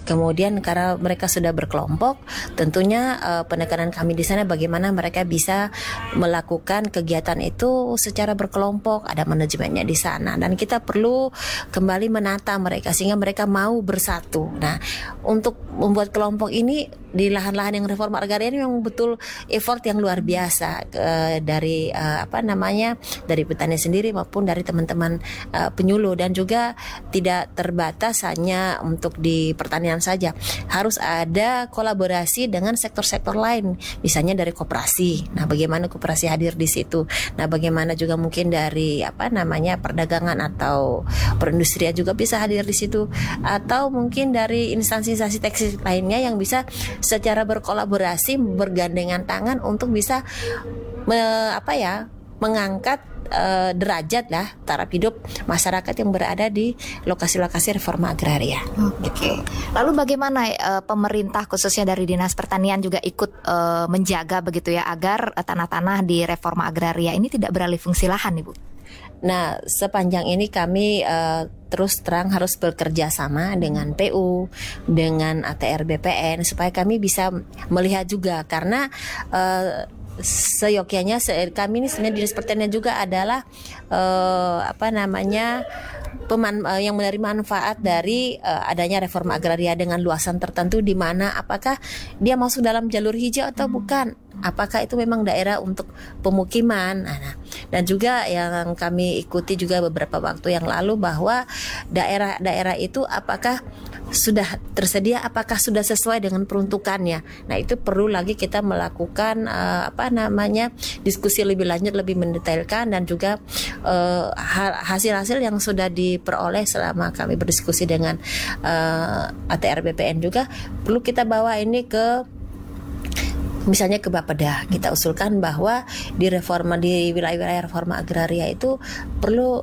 Kemudian karena mereka sudah berkelompok, tentunya penekanan kami di sana bagaimana mereka bisa melakukan kegiatan itu secara berkelompok, ada manajemennya di sana, dan kita perlu kembali menata mereka sehingga mereka mau bersatu. Nah, untuk membuat kelompok ini di lahan-lahan yang reforma agraria ini memang betul effort yang luar biasa dari dari petani sendiri maupun dari teman-teman penyuluh, dan juga tidak terbatas hanya untuk di pertanian saja, harus ada kolaborasi dengan sektor-sektor lain, misalnya dari koperasi. Nah, bagaimana koperasi hadir di situ? Nah, bagaimana juga mungkin dari perdagangan atau perindustrian juga bisa hadir di situ, atau mungkin dari instansi-instansi teknis lainnya yang bisa secara berkolaborasi bergandengan tangan untuk bisa mengangkat derajat taraf hidup masyarakat yang berada di lokasi-lokasi reforma agraria. Oke. Lalu bagaimana pemerintah khususnya dari Dinas Pertanian juga ikut menjaga begitu ya agar tanah-tanah di reforma agraria ini tidak beralih fungsi lahan, Ibu? Nah, sepanjang ini kami terus terang harus bekerja sama dengan PU, dengan ATR BPN supaya kami bisa melihat juga, karena seyogyanya kami ini sebenarnya Dinas Pertanian juga adalah yang menerima manfaat dari adanya reforma agraria dengan luasan tertentu, di mana apakah dia masuk dalam jalur hijau atau bukan, apakah itu memang daerah untuk pemukiman. Dan juga yang kami ikuti juga beberapa waktu yang lalu bahwa daerah-daerah itu apakah sudah tersedia, apakah sudah sesuai dengan peruntukannya. Nah, itu perlu lagi kita melakukan diskusi lebih lanjut, lebih mendetailkan, dan juga hasil-hasil yang sudah diperoleh selama kami berdiskusi dengan ATR BPN juga perlu kita bawa ini ke misalnya ke Bapeda. Kita usulkan bahwa di wilayah-wilayah reforma agraria itu perlu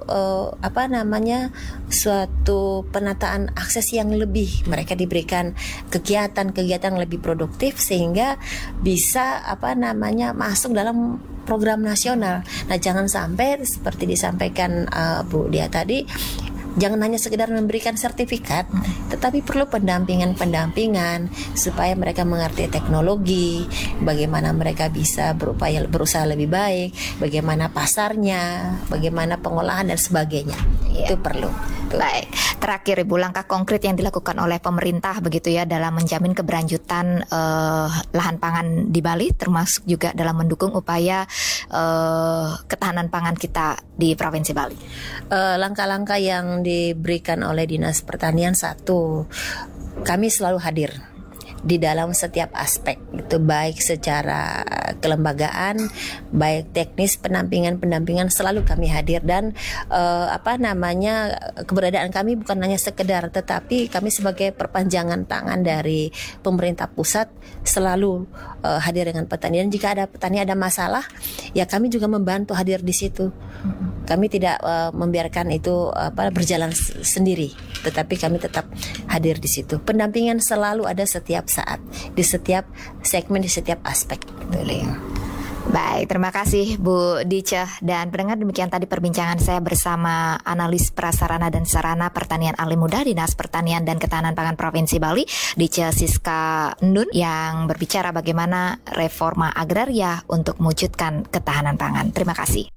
suatu penataan akses yang lebih, mereka diberikan kegiatan-kegiatan lebih produktif sehingga bisa masuk dalam program nasional. Nah, jangan sampai seperti disampaikan Bu Dia tadi, jangan hanya sekedar memberikan sertifikat, tetapi perlu pendampingan supaya mereka mengerti teknologi, bagaimana mereka bisa berusaha lebih baik, bagaimana pasarnya, bagaimana pengolahan dan sebagainya. Itu perlu. Baik, terakhir Ibu, langkah konkret yang dilakukan oleh pemerintah begitu ya dalam menjamin keberlanjutan lahan pangan di Bali, termasuk juga dalam mendukung upaya ketahanan pangan kita di Provinsi Bali. Langkah-langkah yang diberikan oleh Dinas Pertanian, satu, kami selalu hadir di dalam setiap aspek itu, baik secara kelembagaan, baik teknis, pendampingan selalu kami hadir, dan keberadaan kami bukan hanya sekedar, tetapi kami sebagai perpanjangan tangan dari pemerintah pusat selalu hadir dengan petani, dan jika ada petani ada masalah, ya kami juga membantu hadir di situ. Kami tidak membiarkan itu berjalan sendiri, tetapi kami tetap hadir di situ. Pendampingan selalu ada setiap saat, di setiap segmen, di setiap aspek. Baik, terima kasih Bu Dice. Dan pendengar, demikian tadi perbincangan saya bersama analis prasarana dan sarana pertanian ahli muda Dinas Pertanian dan Ketahanan Pangan Provinsi Bali, Dice Siska Ndun, yang berbicara bagaimana reforma agraria untuk mewujudkan ketahanan pangan. Terima kasih.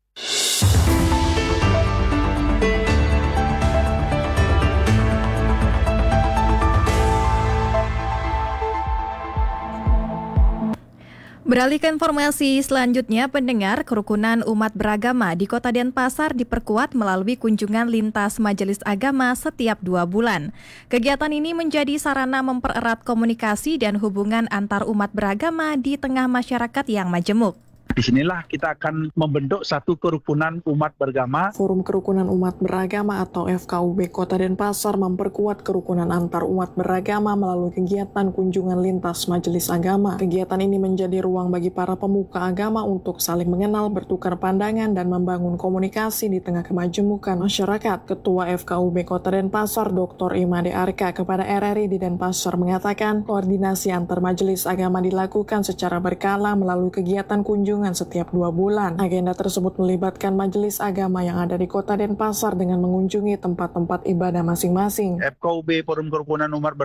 Beralih ke informasi selanjutnya, pendengar, kerukunan umat beragama di Kota Denpasar diperkuat melalui kunjungan lintas majelis agama setiap 2 bulan. Kegiatan ini menjadi sarana mempererat komunikasi dan hubungan antar umat beragama di tengah masyarakat yang majemuk. Disinilah kita akan membentuk satu kerukunan umat beragama. Forum Kerukunan Umat Beragama atau FKUB Kota Denpasar memperkuat kerukunan antar umat beragama melalui kegiatan kunjungan lintas majelis agama. Kegiatan ini menjadi ruang bagi para pemuka agama untuk saling mengenal, bertukar pandangan, dan membangun komunikasi di tengah kemajemukan masyarakat. Ketua FKUB Kota Denpasar, Dr. Imade Arka, kepada RRI di Denpasar mengatakan, koordinasi antar majelis agama dilakukan secara berkala melalui kegiatan kunjungan setiap 2 bulan. Agenda tersebut melibatkan majelis agama yang ada di Kota Denpasar dengan mengunjungi tempat-tempat ibadah masing-masing. FKUB Forum Kerukunan Umat